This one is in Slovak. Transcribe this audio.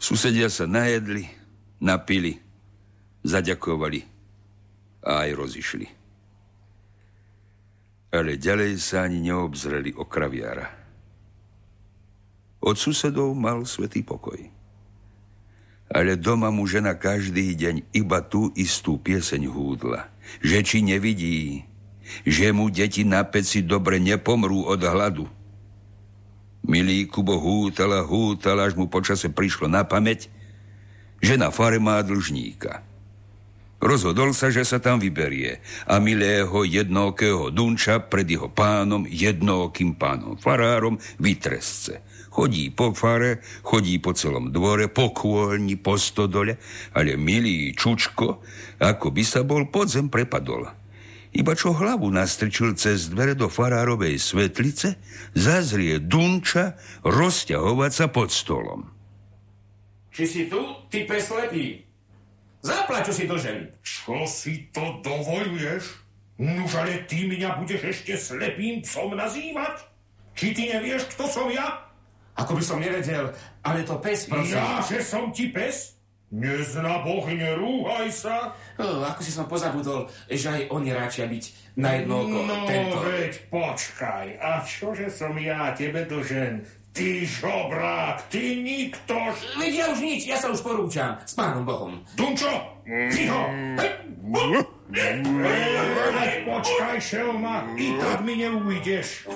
Susedia sa najedli, napili, zaďakovali a aj rozišli. Ale ďalej sa ani neobzreli o kraviára. Od susedov mal svätý pokoj. Ale doma mu žena každý deň iba tú istú pieseň húdla, že či nevidí, že mu deti na peci dobre nepomrú od hladu. Milý Kubo hútal, až mu počase prišlo na pamäť, že na fare má dlžníka. Rozhodol sa, že sa tam vyberie a milého jednookého Dunča pred jeho pánom, jednookým pánom farárom, vytresce. Chodí po fare, chodí po celom dvore, po kôlni, po stodole, ale milý Čučko, ako by sa bol pod zem prepadol. Iba čo hlavu nastrčil cez dvere do farárovej svetlice, zazrie Dunča rozťahovať sa pod stolom. Či si tu, ty preslepý? Zaplať, čo si dlžen. Čo si to dovoluješ? Nuž, ale ty mňa budeš ešte slepým psom nazývať? Či ty nevieš, kto som ja? Ako by som nevedel, ale to pes, prosím. Ja, že som ti pes? Nezna Boh, nerúhaj sa. Ako si som pozabudol, že aj oni ráčia byť na jedno oko. No, veď počkaj. A čože som ja tebe dlžen? Ty žobrák, ty niktož. Veď ja už nič, ja sa už porúčam. S pánom Bohom. Dunčo, ticho. Počkaj, šelma, i tak mi neujdeš.